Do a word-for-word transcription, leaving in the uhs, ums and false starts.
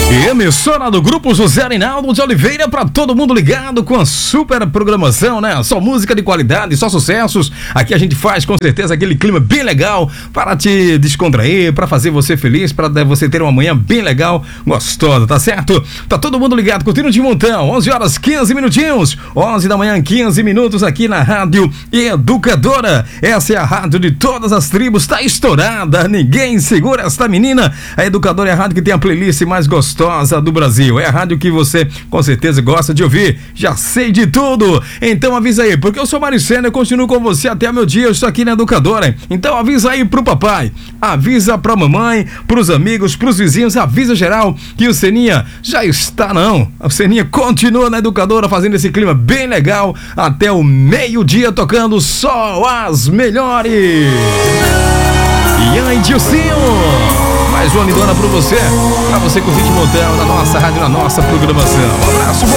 Emissora do Grupo José Reinaldo de Oliveira para todo mundo ligado com a super programação, né? Só música de qualidade, só sucessos. Aqui a gente faz com certeza aquele clima bem legal para te descontrair, para fazer você feliz, para você ter uma manhã bem legal, gostosa, tá certo? Tá todo mundo ligado, curtindo de montão. onze horas quinze minutinhos, onze da manhã, quinze minutos aqui na Rádio Educadora. Essa é a rádio de todas as tribos, tá estourada, ninguém segura esta menina. A Educadora é a rádio que tem a playlist mais gostosa do Brasil, é a rádio que você com certeza gosta de ouvir, já sei de tudo, então avisa aí, porque eu sou Mário Sena, eu continuo com você até o meu dia, eu estou aqui na Educadora, então avisa aí pro papai, avisa pra mamãe, pros amigos, pros vizinhos, avisa geral que o Seninha já está não, o Seninha continua na Educadora fazendo esse clima bem legal, até o meio-dia tocando só as melhores. E aí, Dilcinho, mais uma lindona pra você, pra você curtir de motel na nossa rádio, na nossa programação. Um abraço, bom